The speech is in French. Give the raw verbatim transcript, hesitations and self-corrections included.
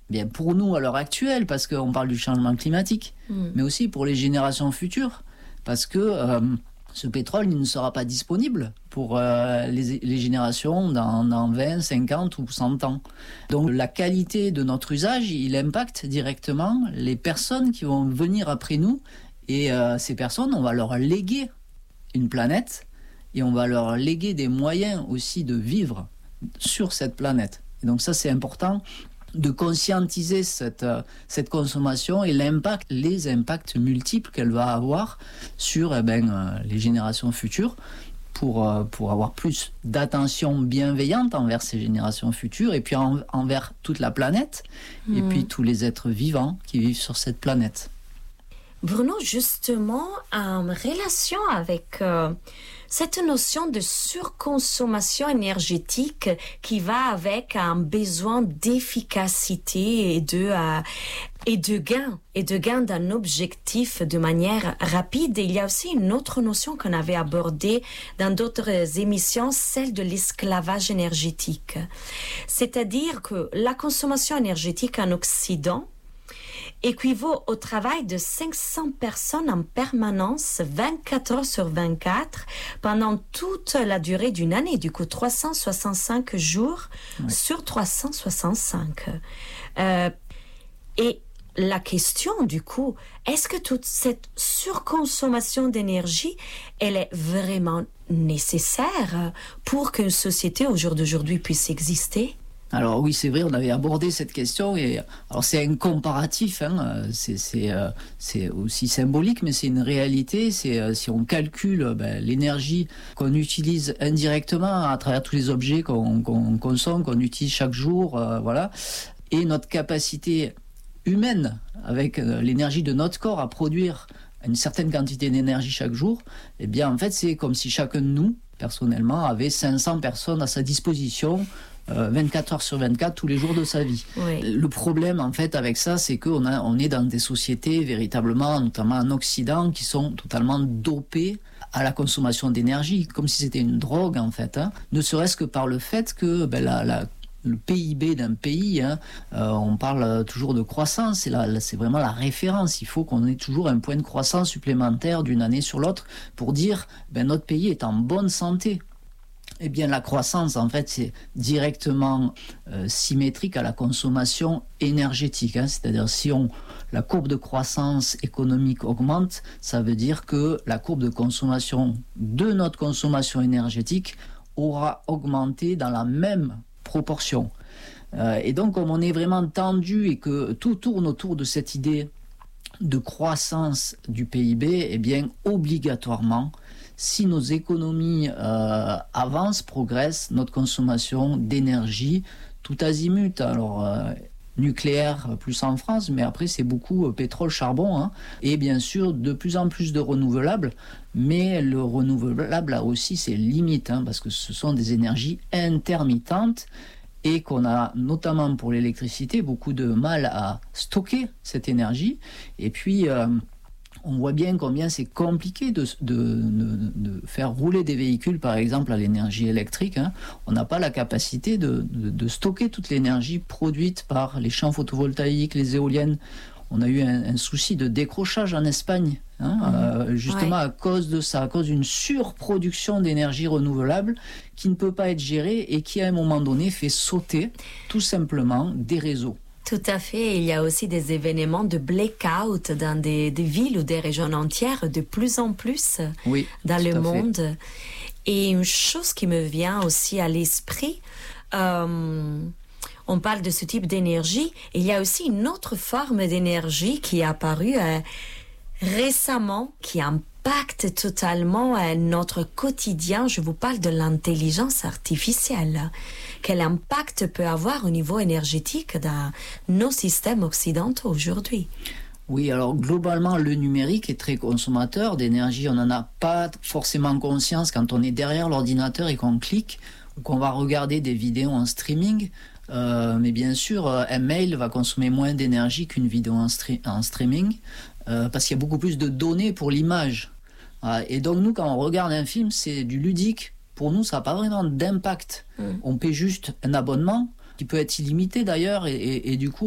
Bien, pour nous à l'heure actuelle, parce qu'on parle du changement climatique, mmh. mais aussi pour les générations futures, parce que euh, ce pétrole il ne sera pas disponible pour euh, les, les générations dans, dans vingt, cinquante ou cent ans. Donc la qualité de notre usage, il impacte directement les personnes qui vont venir après nous, et euh, ces personnes, on va leur léguer une planète, et on va leur léguer des moyens aussi de vivre sur cette planète. Et donc ça, c'est important de conscientiser cette, euh, cette consommation et l'impact, les impacts multiples qu'elle va avoir sur eh ben, euh, les générations futures pour, euh, pour avoir plus d'attention bienveillante envers ces générations futures et puis en, envers toute la planète mmh. et puis tous les êtres vivants qui vivent sur cette planète. Bruno, justement, en relation avec euh, cette notion de surconsommation énergétique qui va avec un besoin d'efficacité et de, euh, et de gain, et de gain d'un objectif de manière rapide. Et il y a aussi une autre notion qu'on avait abordée dans d'autres émissions, celle de l'esclavage énergétique. C'est-à-dire que la consommation énergétique en Occident équivaut au travail de cinq cents personnes en permanence, vingt-quatre heures sur vingt-quatre, pendant toute la durée d'une année, du coup trois cent soixante-cinq jours oui. sur trois cent soixante-cinq. Euh, et la question, du coup, est-ce que toute cette surconsommation d'énergie, elle est vraiment nécessaire pour qu'une société au jour d'aujourd'hui puisse exister ? Alors oui, c'est vrai, on avait abordé cette question et alors c'est un comparatif, hein, c'est, c'est, euh, c'est aussi symbolique, mais c'est une réalité. C'est euh, si on calcule ben, l'énergie qu'on utilise indirectement à travers tous les objets qu'on, qu'on consomme, qu'on utilise chaque jour, euh, voilà, et notre capacité humaine avec euh, l'énergie de notre corps à produire une certaine quantité d'énergie chaque jour, eh bien en fait c'est comme si chacun de nous, personnellement, avait cinq cents personnes à sa disposition. Euh, vingt-quatre heures sur vingt-quatre tous les jours de sa vie. Oui. Le problème en fait avec ça, c'est qu'on a, on est dans des sociétés véritablement, notamment en Occident, qui sont totalement dopées à la consommation d'énergie, comme si c'était une drogue en fait, hein. Ne serait-ce que par le fait que ben, la, la, le P I B d'un pays, hein, euh, on parle toujours de croissance, c'est, la, c'est vraiment la référence. Il faut qu'on ait toujours un point de croissance supplémentaire d'une année sur l'autre pour dire ben, notre pays est en bonne santé. Eh bien, la croissance, en fait, c'est directement euh, symétrique à la consommation énergétique. Hein. C'est-à-dire, si on, la courbe de croissance économique augmente, ça veut dire que la courbe de consommation de notre consommation énergétique aura augmenté dans la même proportion. Euh, et donc, comme on est vraiment tendu et que tout tourne autour de cette idée de croissance du P I B, eh bien, obligatoirement, si nos économies euh, avancent, progressent, notre consommation d'énergie, tout azimut, alors euh, nucléaire plus en France, mais après c'est beaucoup euh, pétrole, charbon, hein, et bien sûr de plus en plus de renouvelables, mais le renouvelable a aussi ses limites, hein, parce que ce sont des énergies intermittentes, et qu'on a, notamment pour l'électricité, beaucoup de mal à stocker cette énergie, et puis... Euh, on voit bien combien c'est compliqué de, de, de, de faire rouler des véhicules, par exemple, à l'énergie électrique. Hein. On n'a pas la capacité de, de, de stocker toute l'énergie produite par les champs photovoltaïques, les éoliennes. On a eu un, un souci de décrochage en Espagne, hein, mmh. euh, justement ouais. à cause de ça, à cause d'une surproduction d'énergie renouvelable qui ne peut pas être gérée et qui, à un moment donné, fait sauter tout simplement des réseaux. Tout à fait. Il y a aussi des événements de blackout dans des, des villes ou des régions entières de plus en plus oui, dans le monde. Fait. Et une chose qui me vient aussi à l'esprit, euh, on parle de ce type d'énergie. Il y a aussi une autre forme d'énergie qui est apparue euh, récemment, qui impacte totalement euh, notre quotidien. Je vous parle de l'intelligence artificielle. Quel impact peut avoir au niveau énergétique dans nos systèmes occidentaux aujourd'hui? Oui, alors globalement, le numérique est très consommateur d'énergie. On n'en a pas forcément conscience quand on est derrière l'ordinateur et qu'on clique ou qu'on va regarder des vidéos en streaming. Euh, mais bien sûr, un mail va consommer moins d'énergie qu'une vidéo en, stre- en streaming euh, parce qu'il y a beaucoup plus de données pour l'image. Euh, et donc nous, quand on regarde un film, c'est du ludique. Pour nous, ça n'a pas vraiment d'impact. Mmh. On paie juste un abonnement, qui peut être illimité d'ailleurs, et, et, et du coup,